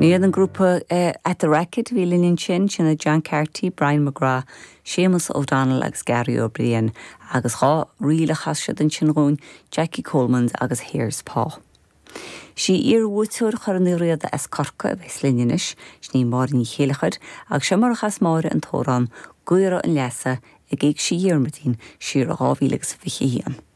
Níiad an grúpa at the Racket bhí linn sin sinna John Carty, Brian McGrath, Seamus O'Donnell agus Gary O'Brien agus chá riile chaiste den sinrún Jackie Coleman agus Hears Paw. Sí iarhúteúr chur an riad as corca a bheits linneis, sní mar ní chéalachad, agus sem mar chas máire an tórán, guire an leasa, a géig sí dhearmatín siar a 2021.